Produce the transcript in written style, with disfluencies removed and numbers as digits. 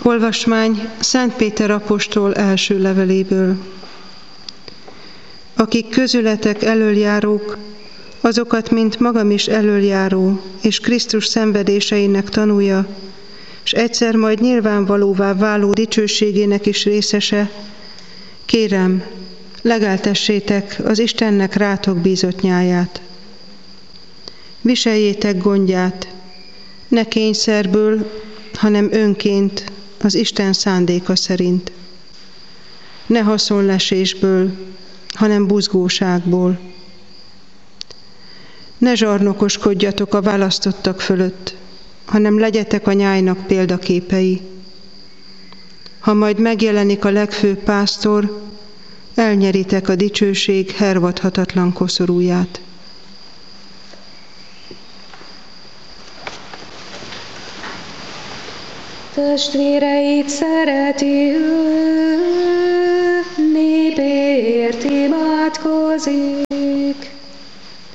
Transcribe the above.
Olvasmány Szent Péter apostol első leveléből. Akik közületek elöljárók, azokat, mint magam is elöljáró, és Krisztus szenvedéseinek tanúja, és egyszer majd nyilvánvalóvá váló dicsőségének is részese, kérem, legeltessétek az Istennek rátok bízott nyáját. Viseljétek gondját, ne kényszerből, hanem önként, az Isten szándéka szerint. Ne haszonlesésből, hanem buzgóságból. Ne zsarnokoskodjatok a választottak fölött, hanem legyetek a nyájnak példaképei. Ha majd megjelenik a legfőbb pásztor, elnyeritek a dicsőség hervadhatatlan koszorúját. Testvéreit szereti ő, népért imádkozik.